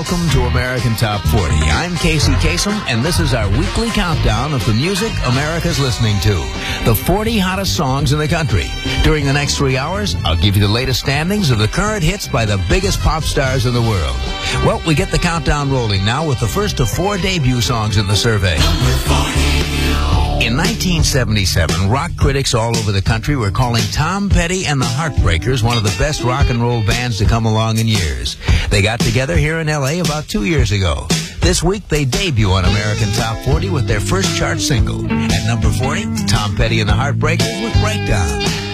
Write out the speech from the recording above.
Welcome to American Top 40. I'm Casey Kasem, and this is our weekly countdown of the music America's listening to. The 40 hottest songs in the country. During the next 3 hours, I'll give you the latest standings of the current hits by the biggest pop stars in the world. Well, we get the countdown rolling now with the first of 4 debut songs in the survey. In 1977, rock critics all over the country were calling Tom Petty and the Heartbreakers one of the best rock and roll bands to come along in years. They got together here in L.A. about 2 years ago. This week, they debut on American Top 40 with their first chart single. At number 40, Tom Petty and the Heartbreakers with Breakdown.